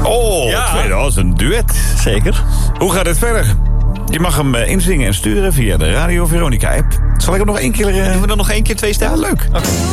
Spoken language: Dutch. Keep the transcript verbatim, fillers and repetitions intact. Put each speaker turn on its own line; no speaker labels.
Oh,
Ja.
twee, dat is een duet.
Zeker.
Hoe gaat het verder? Je mag hem uh, inzingen en sturen via de Radio Veronica app. Zal ik hem nog één keer... Uh...
Doen we dan nog één keer twee stemmen?
Ja, leuk.
Okay.